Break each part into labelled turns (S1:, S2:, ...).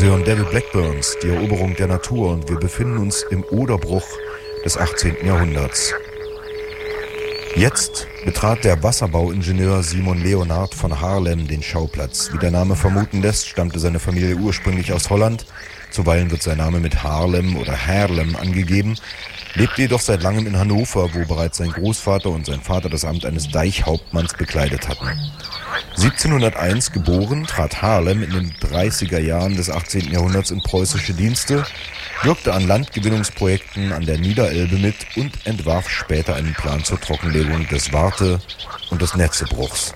S1: Sie hören David Blackburns, die Eroberung der Natur, und wir befinden uns im Oderbruch des 18. Jahrhunderts. Jetzt betrat der Wasserbauingenieur Simon Leonhard von Haarlem den Schauplatz. Wie der Name vermuten lässt, stammte seine Familie ursprünglich aus Holland. Zuweilen wird sein Name mit Haarlem oder Haarlem angegeben, lebte jedoch seit langem in Hannover, wo bereits sein Großvater und sein Vater das Amt eines Deichhauptmanns bekleidet hatten. 1701 geboren, trat Haarlem in den 30er Jahren des 18. Jahrhunderts in preußische Dienste, wirkte an Landgewinnungsprojekten an der Niederelbe mit und entwarf später einen Plan zur Trockenlegung des Warte- und des Netzebruchs.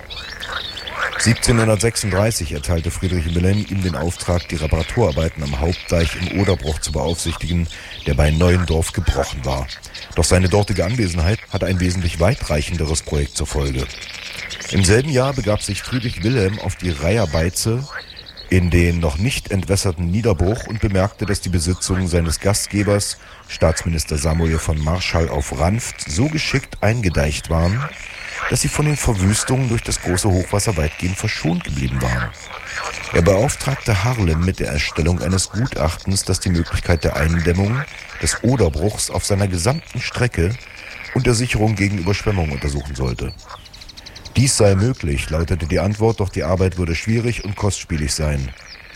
S1: 1736 erteilte Friedrich Wilhelm ihm den Auftrag, die Reparaturarbeiten am Hauptdeich im Oderbruch zu beaufsichtigen, der bei Neuendorf gebrochen war. Doch seine dortige Anwesenheit hatte ein wesentlich weitreichenderes Projekt zur Folge. Im selben Jahr begab sich Friedrich Wilhelm auf die Reiherbeize in den noch nicht entwässerten Niederbruch und bemerkte, dass die Besitzungen seines Gastgebers, Staatsminister Samuel von Marschall auf Ranft, so geschickt eingedeicht waren, dass sie von den Verwüstungen durch das große Hochwasser weitgehend verschont geblieben waren. Er beauftragte Haarlem mit der Erstellung eines Gutachtens, das die Möglichkeit der Eindämmung des Oderbruchs auf seiner gesamten Strecke und der Sicherung gegen Überschwemmungen untersuchen sollte. Dies sei möglich, lautete die Antwort, doch die Arbeit würde schwierig und kostspielig sein.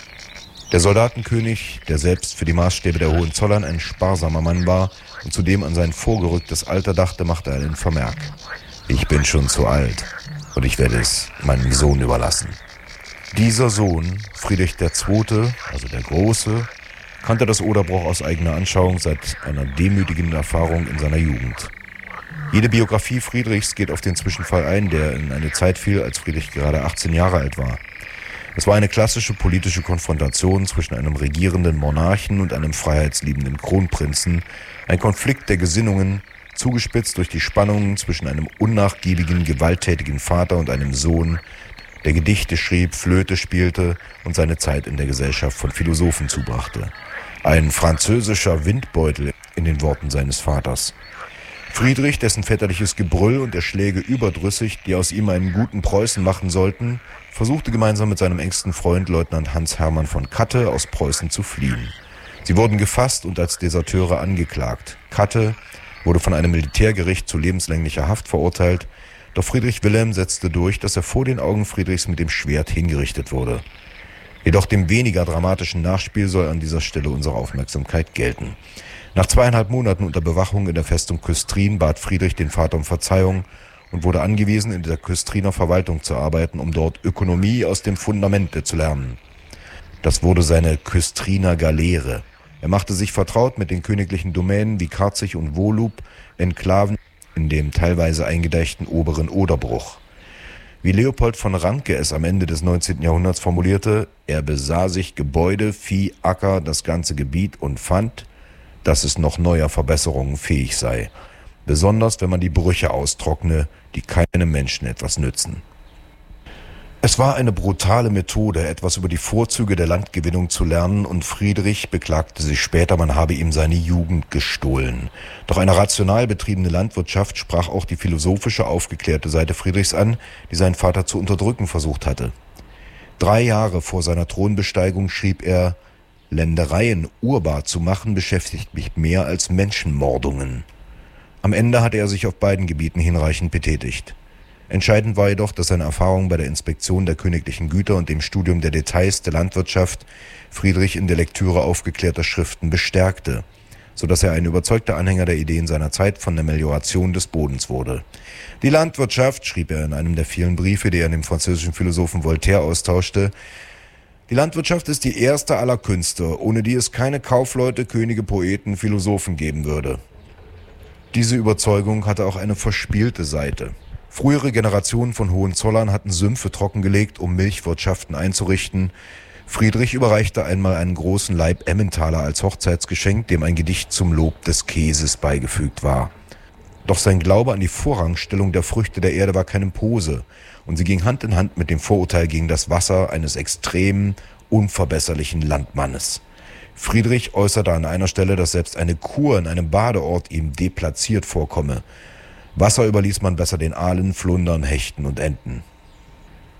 S1: Der Soldatenkönig, der selbst für die Maßstäbe der Hohenzollern ein sparsamer Mann war und zudem an sein vorgerücktes Alter dachte, machte einen Vermerk: Ich bin schon zu alt und ich werde es meinem Sohn überlassen. Dieser Sohn, Friedrich II., also der Große, kannte das Oderbruch aus eigener Anschauung seit einer demütigenden Erfahrung in seiner Jugend. Jede Biografie Friedrichs geht auf den Zwischenfall ein, der in eine Zeit fiel, als Friedrich gerade 18 Jahre alt war. Es war eine klassische politische Konfrontation zwischen einem regierenden Monarchen und einem freiheitsliebenden Kronprinzen, ein Konflikt der Gesinnungen, zugespitzt durch die Spannungen zwischen einem unnachgiebigen, gewalttätigen Vater und einem Sohn, der Gedichte schrieb, Flöte spielte und seine Zeit in der Gesellschaft von Philosophen zubrachte. Ein französischer Windbeutel in den Worten seines Vaters. Friedrich, dessen väterliches Gebrüll und der Schläge überdrüssig, die aus ihm einen guten Preußen machen sollten, versuchte gemeinsam mit seinem engsten Freund Leutnant Hans Hermann von Katte aus Preußen zu fliehen. Sie wurden gefasst und als Deserteure angeklagt. Katte wurde von einem Militärgericht zu lebenslänglicher Haft verurteilt, doch Friedrich Wilhelm setzte durch, dass er vor den Augen Friedrichs mit dem Schwert hingerichtet wurde. Jedoch dem weniger dramatischen Nachspiel soll an dieser Stelle unsere Aufmerksamkeit gelten. Nach 2,5 Monaten unter Bewachung in der Festung Küstrin bat Friedrich den Vater um Verzeihung und wurde angewiesen, in der Küstriner Verwaltung zu arbeiten, um dort Ökonomie aus dem Fundamente zu lernen. Das wurde seine Küstriner Galeere. Er machte sich vertraut mit den königlichen Domänen wie Karzig und Wohlup, Enklaven in dem teilweise eingedeichten oberen Oderbruch. Wie Leopold von Ranke es am Ende des 19. Jahrhunderts formulierte: Er besah sich Gebäude, Vieh, Acker, das ganze Gebiet und fand, dass es noch neuer Verbesserungen fähig sei, besonders wenn man die Brüche austrockne, die keinem Menschen etwas nützen. Es war eine brutale Methode, etwas über die Vorzüge der Landgewinnung zu lernen, und Friedrich beklagte sich später, man habe ihm seine Jugend gestohlen. Doch eine rational betriebene Landwirtschaft sprach auch die philosophische, aufgeklärte Seite Friedrichs an, die sein Vater zu unterdrücken versucht hatte. 3 Jahre vor seiner Thronbesteigung schrieb er: Ländereien urbar zu machen, beschäftigt mich mehr als Menschenmordungen. Am Ende hatte er sich auf beiden Gebieten hinreichend betätigt. Entscheidend war jedoch, dass seine Erfahrung bei der Inspektion der königlichen Güter und dem Studium der Details der Landwirtschaft Friedrich in der Lektüre aufgeklärter Schriften bestärkte, sodass er ein überzeugter Anhänger der Ideen seiner Zeit von der Melioration des Bodens wurde. Die Landwirtschaft, schrieb er in einem der vielen Briefe, die er an den französischen Philosophen Voltaire austauschte, die Landwirtschaft ist die erste aller Künste, ohne die es keine Kaufleute, Könige, Poeten, Philosophen geben würde. Diese Überzeugung hatte auch eine verspielte Seite. Frühere Generationen von Hohenzollern hatten Sümpfe trockengelegt, um Milchwirtschaften einzurichten. Friedrich überreichte einmal einen großen Laib Emmentaler als Hochzeitsgeschenk, dem ein Gedicht zum Lob des Käses beigefügt war. Doch sein Glaube an die Vorrangstellung der Früchte der Erde war keine Pose, und sie ging Hand in Hand mit dem Vorurteil gegen das Wasser eines extremen, unverbesserlichen Landmannes. Friedrich äußerte an einer Stelle, dass selbst eine Kur in einem Badeort ihm deplatziert vorkomme. Wasser überließ man besser den Aalen, Flundern, Hechten und Enten.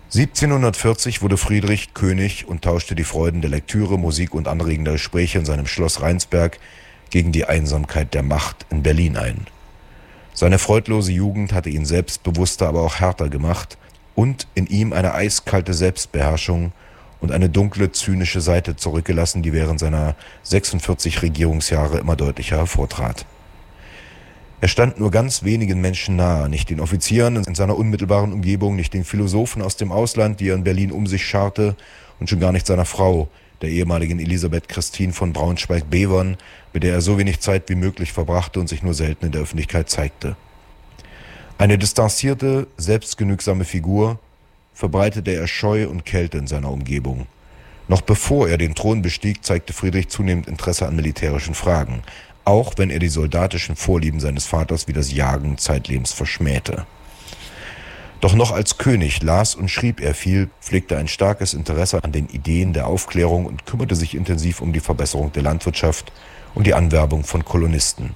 S1: 1740 wurde Friedrich König und tauschte die Freuden der Lektüre, Musik und anregender Gespräche in seinem Schloss Rheinsberg gegen die Einsamkeit der Macht in Berlin ein. Seine freudlose Jugend hatte ihn selbstbewusster, aber auch härter gemacht und in ihm eine eiskalte Selbstbeherrschung und eine dunkle, zynische Seite zurückgelassen, die während seiner 46 Regierungsjahre immer deutlicher hervortrat. Er stand nur ganz wenigen Menschen nahe, nicht den Offizieren in seiner unmittelbaren Umgebung, nicht den Philosophen aus dem Ausland, die er in Berlin um sich scharte, und schon gar nicht seiner Frau, der ehemaligen Elisabeth Christine von Braunschweig-Bevern, mit der er so wenig Zeit wie möglich verbrachte und sich nur selten in der Öffentlichkeit zeigte. Eine distanzierte, selbstgenügsame Figur, verbreitete er Scheu und Kälte in seiner Umgebung. Noch bevor er den Thron bestieg, zeigte Friedrich zunehmend Interesse an militärischen Fragen, auch wenn er die soldatischen Vorlieben seines Vaters wie das Jagen zeitlebens verschmähte. Doch noch als König las und schrieb er viel, pflegte ein starkes Interesse an den Ideen der Aufklärung und kümmerte sich intensiv um die Verbesserung der Landwirtschaft und die Anwerbung von Kolonisten.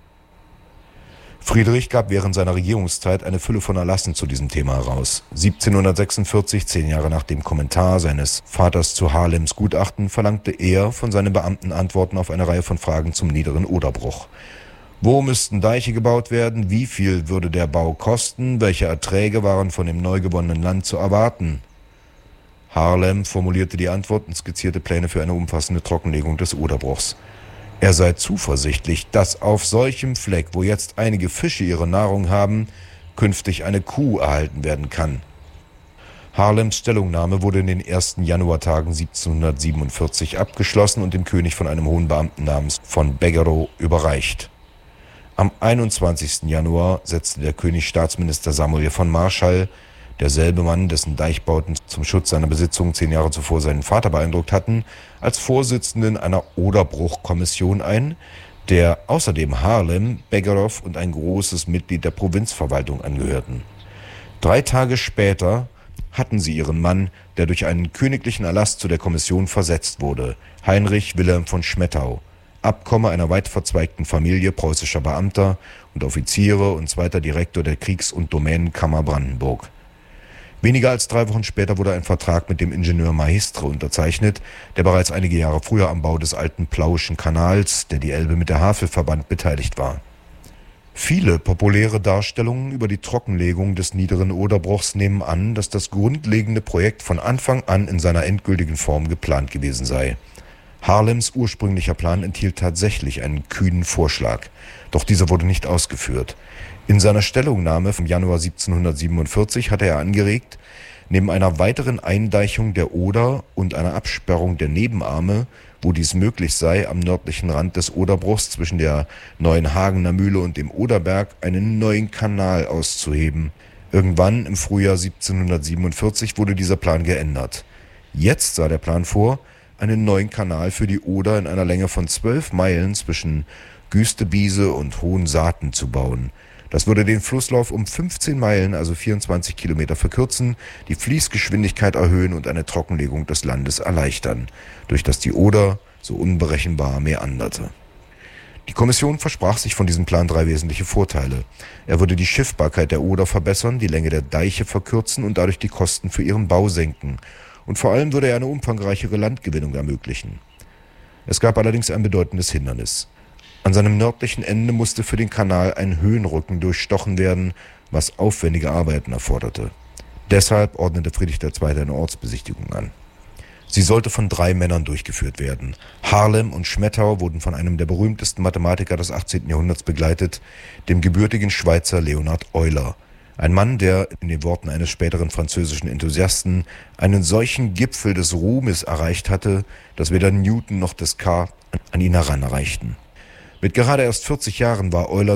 S1: Friedrich gab während seiner Regierungszeit eine Fülle von Erlassen zu diesem Thema heraus. 1746, 10 Jahre nach dem Kommentar seines Vaters zu Haarlems Gutachten, verlangte er von seinen Beamten Antworten auf eine Reihe von Fragen zum niederen Oderbruch. Wo müssten Deiche gebaut werden? Wie viel würde der Bau kosten? Welche Erträge waren von dem neu gewonnenen Land zu erwarten? Haarlem formulierte die Antwort und skizzierte Pläne für eine umfassende Trockenlegung des Oderbruchs. Er sei zuversichtlich, dass auf solchem Fleck, wo jetzt einige Fische ihre Nahrung haben, künftig eine Kuh erhalten werden kann. Haarlems Stellungnahme wurde in den ersten Januartagen 1747 abgeschlossen und dem König von einem hohen Beamten namens von Begerow überreicht. Am 21. Januar setzte der König Staatsminister Samuel von Marschall, derselbe Mann, dessen Deichbauten zum Schutz seiner Besitzungen 10 Jahre zuvor seinen Vater beeindruckt hatten, als Vorsitzenden einer Oderbruchkommission ein, der außerdem Haarlem, Begerow und ein großes Mitglied der Provinzverwaltung angehörten. 3 Tage später hatten sie ihren Mann, der durch einen königlichen Erlass zu der Kommission versetzt wurde, Heinrich Wilhelm von Schmettau, Abkomme einer weit verzweigten Familie preußischer Beamter und Offiziere und zweiter Direktor der Kriegs- und Domänenkammer Brandenburg. Weniger als 3 Wochen später wurde ein Vertrag mit dem Ingenieur Mahistre unterzeichnet, der bereits einige Jahre früher am Bau des alten Plauischen Kanals, der die Elbe mit der Havel verband, beteiligt war. Viele populäre Darstellungen über die Trockenlegung des niederen Oderbruchs nehmen an, dass das grundlegende Projekt von Anfang an in seiner endgültigen Form geplant gewesen sei. Haarlems ursprünglicher Plan enthielt tatsächlich einen kühnen Vorschlag, doch dieser wurde nicht ausgeführt. In seiner Stellungnahme vom Januar 1747 hatte er angeregt, neben einer weiteren Eindeichung der Oder und einer Absperrung der Nebenarme, wo dies möglich sei, am nördlichen Rand des Oderbruchs zwischen der neuen Hagener Mühle und dem Oderberg einen neuen Kanal auszuheben. Irgendwann im Frühjahr 1747 wurde dieser Plan geändert. Jetzt sah der Plan vor, einen neuen Kanal für die Oder in einer Länge von 12 Meilen zwischen Güstebiese und Hohensaaten zu bauen. Das würde den Flusslauf um 15 Meilen, also 24 Kilometer, verkürzen, die Fließgeschwindigkeit erhöhen und eine Trockenlegung des Landes erleichtern, durch das die Oder so unberechenbar meanderte. Die Kommission versprach sich von diesem Plan 3 wesentliche Vorteile. Er würde die Schiffbarkeit der Oder verbessern, die Länge der Deiche verkürzen und dadurch die Kosten für ihren Bau senken. Und vor allem würde er eine umfangreichere Landgewinnung ermöglichen. Es gab allerdings ein bedeutendes Hindernis. An seinem nördlichen Ende musste für den Kanal ein Höhenrücken durchstochen werden, was aufwendige Arbeiten erforderte. Deshalb ordnete Friedrich II. Eine Ortsbesichtigung an. Sie sollte von 3 Männern durchgeführt werden. Haarlem und Schmettau wurden von einem der berühmtesten Mathematiker des 18. Jahrhunderts begleitet, dem gebürtigen Schweizer Leonhard Euler. Ein Mann, der, in den Worten eines späteren französischen Enthusiasten, einen solchen Gipfel des Ruhmes erreicht hatte, dass weder Newton noch Descartes an ihn heranreichten. Mit gerade erst 40 Jahren war Euler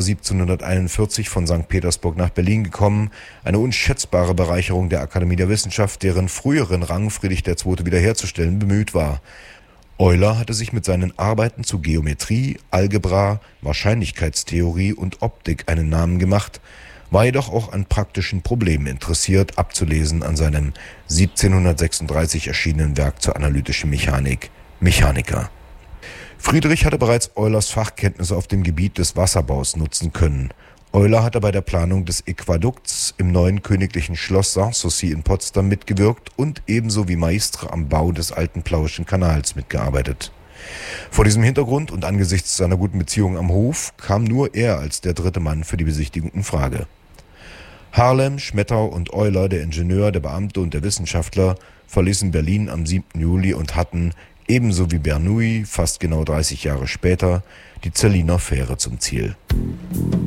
S1: 1741 von St. Petersburg nach Berlin gekommen, eine unschätzbare Bereicherung der Akademie der Wissenschaft, deren früheren Rang Friedrich II. Wiederherzustellen bemüht war. Euler hatte sich mit seinen Arbeiten zu Geometrie, Algebra, Wahrscheinlichkeitstheorie und Optik einen Namen gemacht, war jedoch auch an praktischen Problemen interessiert, abzulesen an seinem 1736 erschienenen Werk zur analytischen Mechanik, Mechanica. Friedrich hatte bereits Eulers Fachkenntnisse auf dem Gebiet des Wasserbaus nutzen können. Euler hatte bei der Planung des Aquädukts im neuen königlichen Schloss Sanssouci in Potsdam mitgewirkt und ebenso wie Maistre am Bau des alten Plauischen Kanals mitgearbeitet. Vor diesem Hintergrund und angesichts seiner guten Beziehungen am Hof kam nur er als der dritte Mann für die Besichtigung in Frage. Haarlem, Schmettau und Euler, der Ingenieur, der Beamte und der Wissenschaftler, verließen Berlin am 7. Juli und hatten, ebenso wie Bernoulli fast genau 30 Jahre später, die Zerliner Fähre zum Ziel.